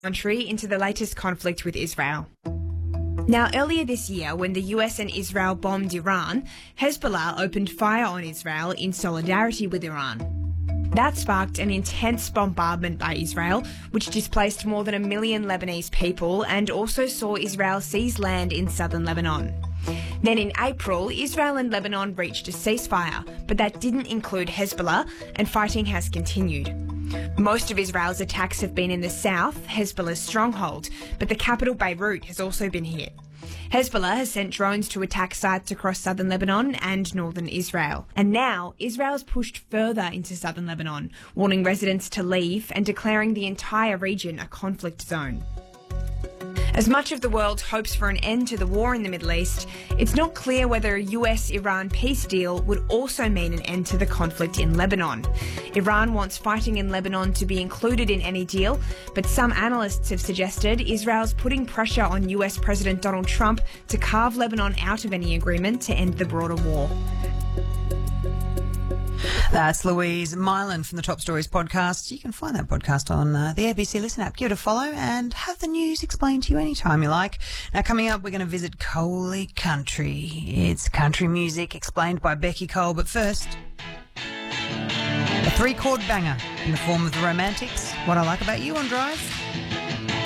country into the latest conflict with Israel. Now, earlier this year, when the US and Israel bombed Iran, Hezbollah opened fire on Israel in solidarity with Iran. That sparked an intense bombardment by Israel, which displaced more than 1 million Lebanese people and also saw Israel seize land in southern Lebanon. Then in April, Israel and Lebanon reached a ceasefire, but that didn't include Hezbollah, and fighting has continued. Most of Israel's attacks have been in the south, Hezbollah's stronghold, but the capital Beirut has also been hit. Hezbollah has sent drones to attack sites across southern Lebanon and northern Israel. And now, Israel's pushed further into southern Lebanon, warning residents to leave and declaring the entire region a conflict zone. As much of the world hopes for an end to the war in the Middle East, it's not clear whether a US-Iran peace deal would also mean an end to the conflict in Lebanon. Iran wants fighting in Lebanon to be included in any deal, but some analysts have suggested Israel's putting pressure on US President Donald Trump to carve Lebanon out of any agreement to end the broader war. That's Louise Mylan from the Top Stories podcast. You can find that podcast on the ABC Listen app. Give it a follow and have the news explained to you anytime you like. Now, coming up, we're going to visit Coley Country. It's country music explained by Becky Cole. But first, a 3-chord banger in the form of the Romantics. What I Like About You on Drive.